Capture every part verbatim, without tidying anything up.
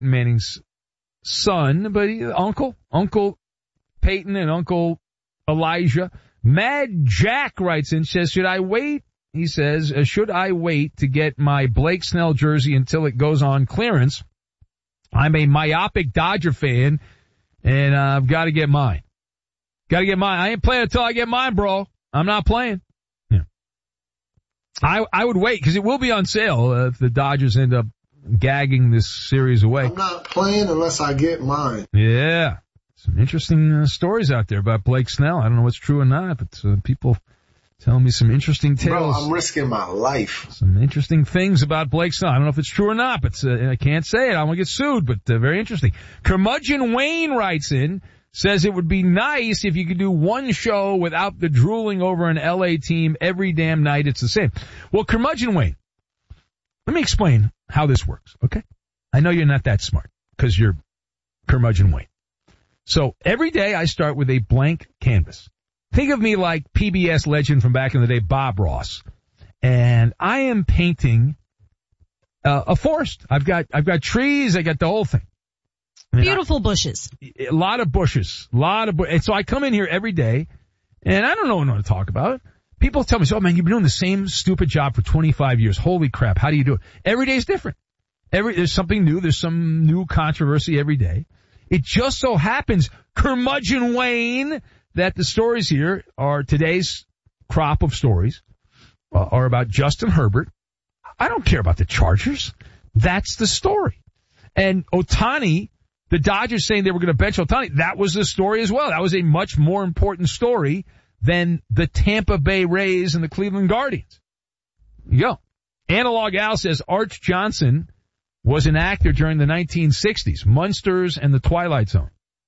Manning's son, but he, uncle, Uncle Peyton and Uncle Elijah. Mad Jack writes in, says, should I wait? He says, uh, should I wait to get my Blake Snell jersey until it goes on clearance? I'm a myopic Dodger fan, and uh, I've got to get mine. Got to get mine. I ain't playing until I get mine, bro. I'm not playing. Yeah. I I would wait because it will be on sale uh, if the Dodgers end up gagging this series away. I'm not playing unless I get mine. Yeah. Some interesting uh, stories out there about Blake Snell. I don't know what's true or not, but uh, people telling me some interesting tales. Bro, I'm risking my life. Some interesting things about Blake Snell. I don't know if it's true or not, but uh, I can't say it. I won't get sued, but uh, very interesting. Curmudgeon Wayne writes in, says it would be nice if you could do one show without the drooling over an L A team every damn night. It's the same. Well, Curmudgeon Wayne, let me explain how this works, okay? I know you're not that smart because you're Curmudgeon Wayne. So every day I start with a blank canvas. Think of me like P B S legend from back in the day, Bob Ross. And I am painting uh, a forest. I've got, I've got trees. I got the whole thing. And Beautiful I, bushes. A lot of bushes. A lot of bu- And so I come in here every day and I don't know what to talk about. People tell me, oh man, you've been doing the same stupid job for twenty-five years. Holy crap. How do you do it? Every day is different. Every, there's something new. There's some new controversy every day. It just so happens, Curmudgeon Wayne, that the stories here are today's crop of stories uh, are about Justin Herbert. I don't care about the Chargers. That's the story. And Ohtani, the Dodgers saying they were going to bench Ohtani, that was the story as well. That was a much more important story than the Tampa Bay Rays and the Cleveland Guardians. There you go. Analog Al says Arch Johnson was an actor during the nineteen sixties, Munsters and the Twilight Zone.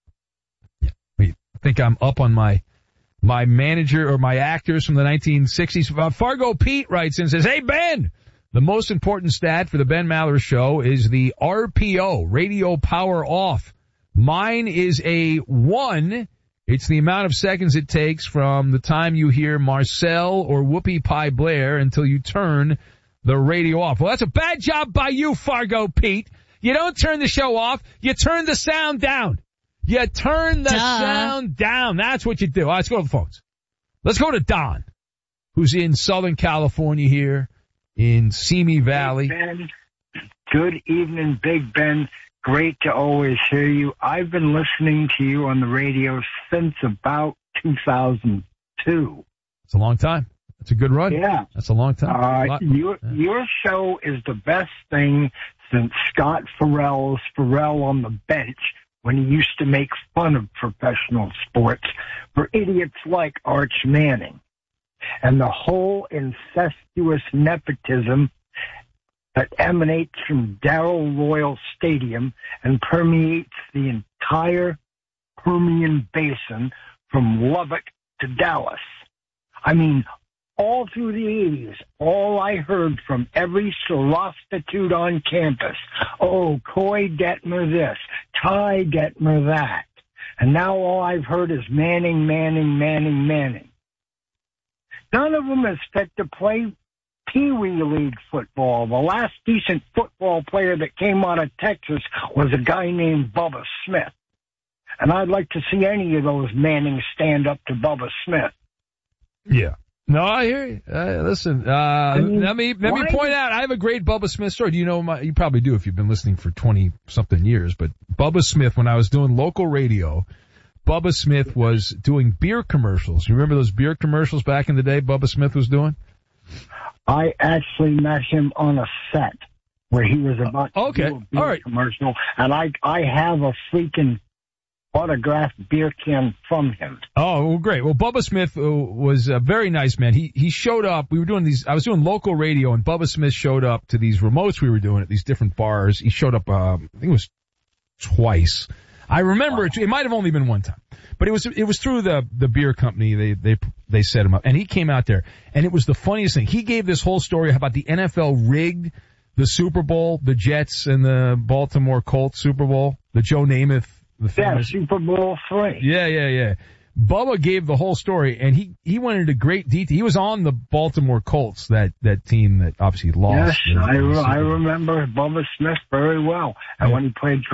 Yeah, I think I'm up on my my manager or my actors from the nineteen sixties. Uh, Fargo Pete writes in and says, hey, Ben, the most important stat for the Ben Maller Show is the R P O, radio power off. Mine is a one. It's the amount of seconds it takes from the time you hear Marcel or Whoopi Pie Blair until you turn the radio off. Well, that's a bad job by you, Fargo Pete. You don't turn the show off. You turn the sound down. You turn the Duh. sound down. That's what you do. All right, let's go to the phones. Let's go to Don, who's in Southern California here in Simi Valley. Hey, Ben. Good evening, Big Ben. Great to always hear you. I've been listening to you on the radio since about two thousand two. It's a long time. That's a good run. Yeah. That's a long time. Uh, your, yeah. your show is the best thing since Scott Farrell's Farrell on the bench when he used to make fun of professional sports for idiots like Arch Manning. And the whole incestuous nepotism that emanates from Darrell Royal Stadium and permeates the entire Permian Basin from Lubbock to Dallas. I mean, all through the eighties, all I heard from every prostitute on campus, oh, Coy Detmer this, Ty Detmer that. And now all I've heard is Manning, Manning, Manning, Manning. None of them is fit to play Pee Wee League football. The last decent football player that came out of Texas was a guy named Bubba Smith. And I'd like to see any of those Mannings stand up to Bubba Smith. Yeah. No, I hear you. Uh, listen, uh, I mean, let me, let me point out, I have a great Bubba Smith story. Do you know my, you probably do if you've been listening for twenty something years, but Bubba Smith, when I was doing local radio, Bubba Smith was doing beer commercials. You remember those beer commercials back in the day Bubba Smith was doing? I actually met him on a set where he was about to uh, okay. do a beer All right. commercial, and I, I have a freaking autographed beer can from him. Oh, well, great. Well, Bubba Smith uh, was a very nice man. He he showed up. We were doing these. I was doing local radio, and Bubba Smith showed up to these remotes we were doing at these different bars. He showed up. Uh, I think it was twice. I remember wow. it. It might have only been one time, but it was it was through the the beer company. They they they set him up, and he came out there, and it was the funniest thing. He gave this whole story about the N F L rigged the Super Bowl, the Jets and the Baltimore Colts Super Bowl, the Joe Namath. The yeah, Super Bowl three. Yeah, yeah, yeah. Bubba gave the whole story, and he, he went into great detail. He was on the Baltimore Colts, that, that team that obviously lost. Yes, I, I remember Bubba Smith very well. And when he played